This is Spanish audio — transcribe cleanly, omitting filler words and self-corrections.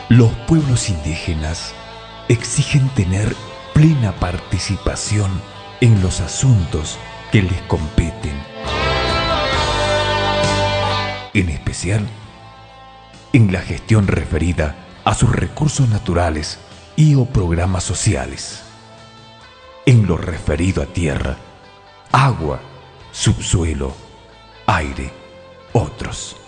Los pueblos indígenas exigen tener plena participación en los asuntos que les competen, en especial en la gestión referida a sus recursos naturales y o programas sociales, en lo referido a tierra, agua, subsuelo, aire, otros.